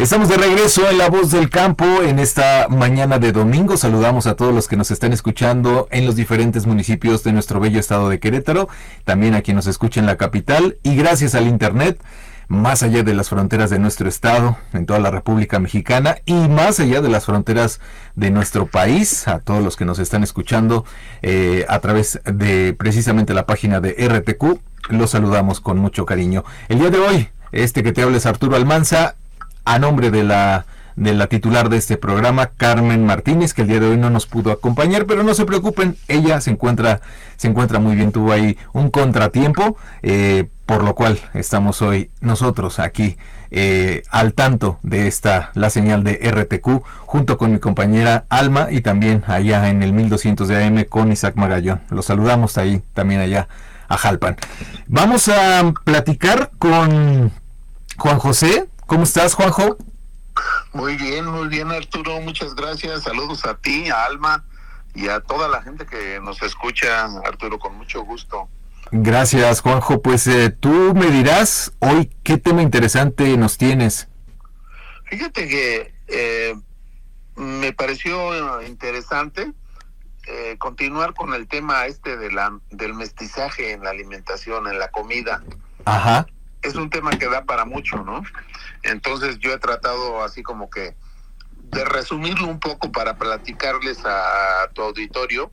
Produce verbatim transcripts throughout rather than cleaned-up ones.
Estamos de regreso en La Voz del Campo en esta mañana de domingo. Saludamos a todos los que nos están escuchando en los diferentes municipios de nuestro bello estado de Querétaro, también a quien nos escucha en la capital, y gracias al internet, más allá de las fronteras de nuestro estado, en toda la República Mexicana, y más allá de las fronteras de nuestro país, a todos los que nos están escuchando eh, a través de precisamente la página de R T Q, los saludamos con mucho cariño. El día de hoy, este que te habla es Arturo Almanza, a nombre de la de la titular de este programa, Carmen Martínez, que el día de hoy no nos pudo acompañar, pero no se preocupen, ella se encuentra se encuentra muy bien, tuvo ahí un contratiempo, eh, por lo cual estamos hoy nosotros aquí eh, al tanto de esta, la señal de R T Q, junto con mi compañera Alma, y también allá en el mil doscientos de A M con Isaac Magallón. Los saludamos ahí, también allá a Jalpan. Vamos a platicar con Juan José. ¿Cómo estás, Juanjo? Muy bien, muy bien, Arturo, muchas gracias. Saludos a ti, a Alma y a toda la gente que nos escucha, Arturo, con mucho gusto. Gracias, Juanjo. Pues eh, tú me dirás hoy qué tema interesante nos tienes. Fíjate que eh, me pareció interesante eh, continuar con el tema este de la del mestizaje en la alimentación, en la comida. Ajá. Es un tema que da para mucho, ¿no? Entonces yo he tratado así como que de resumirlo un poco para platicarles a, a tu auditorio,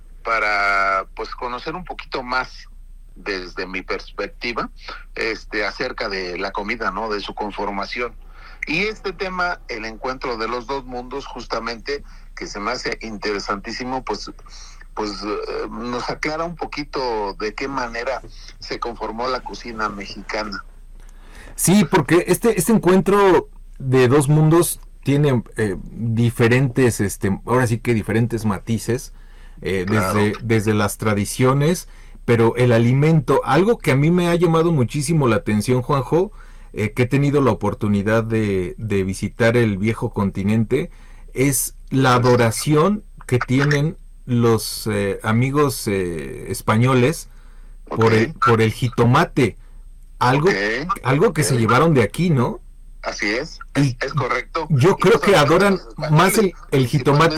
para pues conocer un poquito más desde mi perspectiva este acerca de la comida, ¿no? De su conformación. Y este tema, el encuentro de los dos mundos, justamente, que se me hace interesantísimo, pues pues eh, nos aclara un poquito de qué manera se conformó la cocina mexicana. Sí, porque este este encuentro de dos mundos tiene eh, diferentes, este, ahora sí que diferentes matices, eh, Claro. desde, desde las tradiciones, pero el alimento, algo que a mí me ha llamado muchísimo la atención, Juanjo, eh, que he tenido la oportunidad de, de visitar el viejo continente, es la adoración que tienen los eh, amigos eh, españoles por Ok. el por el jitomate, algo Okay. algo que Okay. se llevaron de aquí, ¿no? Así es, Y es, es correcto. Yo Y creo no que solamente adoran los españoles, más el, el jitomate